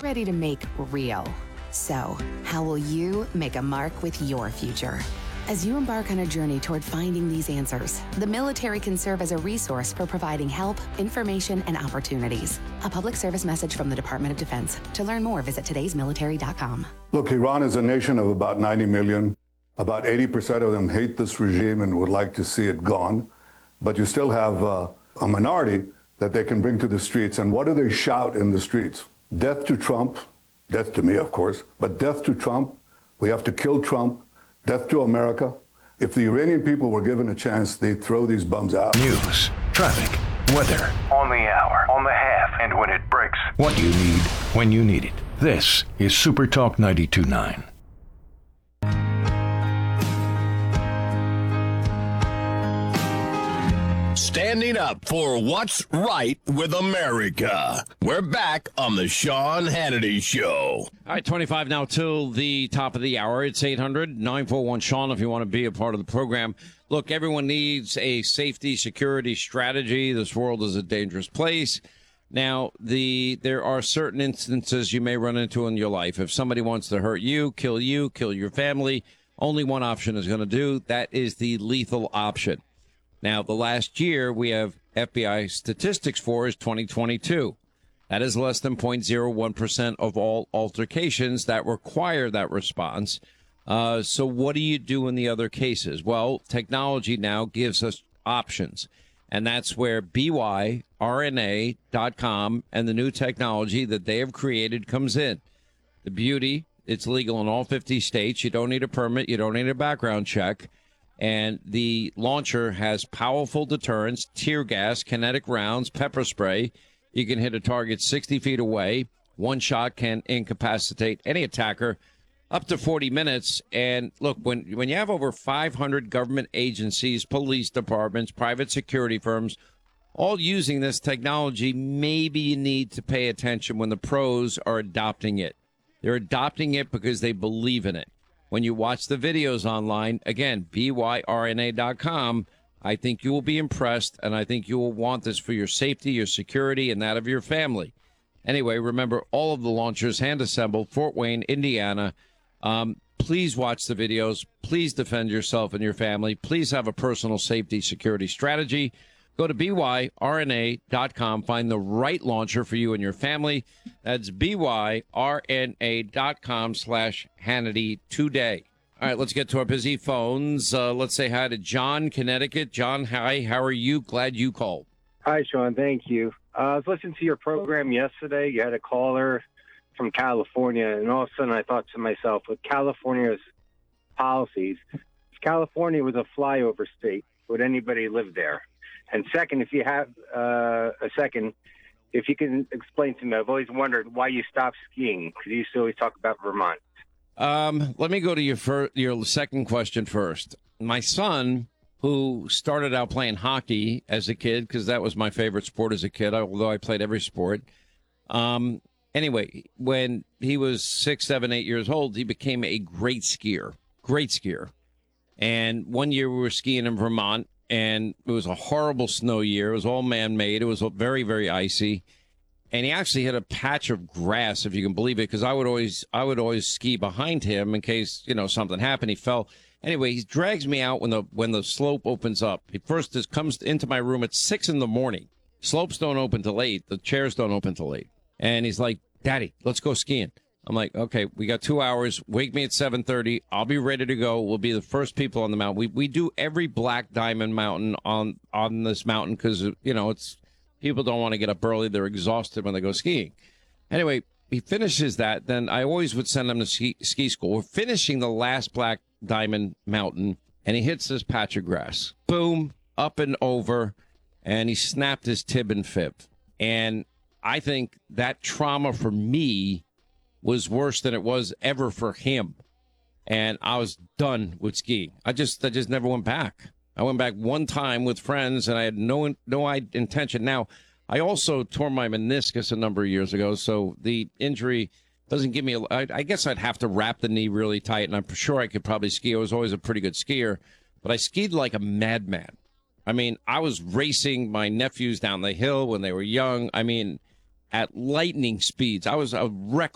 ready to make real. So, how will you make a mark with your future? As you embark on a journey toward finding these answers, the military can serve as a resource for providing help, information, and opportunities. A public service message from the Department of Defense. To learn more, visit today'smilitary.com. Look, Iran is a nation of about 90 million. About 80% of them hate this regime and would like to see it gone. But you still have a minority that they can bring to the streets. And what do they shout in the streets? Death to Trump. Death to me, of course. But death to Trump. We have to kill Trump. Death to America. If the Iranian people were given a chance, they'd throw these bums out. News, traffic, weather. On the hour, on the half, and when it breaks. What you need, when you need it. This is Super Talk 92.9. Standing up for what's right with America. We're back on the Sean Hannity Show. All right, 25 now till the top of the hour. It's 800-941-SEAN if you want to be a part of the program. Look, everyone needs a safety, security strategy. This world is a dangerous place. Now, there are certain instances you may run into in your life. If somebody wants to hurt you, kill your family, only one option is going to do. That is the lethal option. Now, the last year we have FBI statistics for is 2022. That is less than 0.01% of all altercations that require that response. So what do you do in the other cases? Well, technology now gives us options. And that's where BYRNA.com and the new technology that they have created comes in. The beauty, it's legal in all 50 states. You don't need a permit. You don't need a background check. And the launcher has powerful deterrence, tear gas, kinetic rounds, pepper spray. You can hit a target 60 feet away. One shot can incapacitate any attacker up to 40 minutes. And look, when you have over 500 government agencies, police departments, private security firms, all using this technology, maybe you need to pay attention when the pros are adopting it. They're adopting it because they believe in it. When you watch the videos online, again, BYRNA.com, I think you will be impressed, and I think you will want this for your safety, your security, and that of your family. Anyway, remember, all of the launchers hand-assembled, Fort Wayne, Indiana. Please watch the videos. Please defend yourself and your family. Please have a personal safety security strategy. Go to BYRNA.com. Find the right launcher for you and your family. That's BYRNA.com/Hannity today. All right, let's get to our busy phones. Let's say hi to John, Connecticut. John, hi. How are you? Glad you called. Hi, Sean. Thank you. I was listening to your program yesterday. You had a caller from California, and all of a sudden I thought to myself, with California's policies, if California was a flyover state, would anybody live there? And second, if you have if you can explain to me, I've always wondered why you stopped skiing, because you used to always talk about Vermont. Let me go to your second question first. My son, who started out playing hockey as a kid, because that was my favorite sport as a kid, although I played every sport. Anyway, when he was 6, 7, 8 years old, he became a great skier. And one year we were skiing in Vermont, and it was a horrible snow year. It was all man-made. It was very, very icy. And he actually hit a patch of grass, if you can believe it, because I would always ski behind him in case, something happened. He fell. Anyway, he drags me out when the slope opens up. He first comes into my room at 6 a.m. Slopes don't open till 8. The chairs don't open till 8. And he's like, "Daddy, let's go skiing." I'm like, "Okay, we got 2 hours. Wake me at 7:30. I'll be ready to go. We'll be the first people on the mountain." We do every Black Diamond mountain on this mountain because, it's people don't want to get up early. They're exhausted when they go skiing. Anyway, he finishes that. Then I always would send him to ski school. We're finishing the last Black Diamond mountain, and he hits this patch of grass. Boom, up and over, and he snapped his tib and fib. And I think that trauma for me was worse than it was ever for him. And I was done with skiing. I just never went back. I went back one time with friends, and I had no intention. Now, I also tore my meniscus a number of years ago, so the injury doesn't give me I guess I'd have to wrap the knee really tight, and I'm sure I could probably ski. I was always a pretty good skier, but I skied like a madman. I mean, I was racing my nephews down the hill when they were young. I mean, at lightning speeds. I was a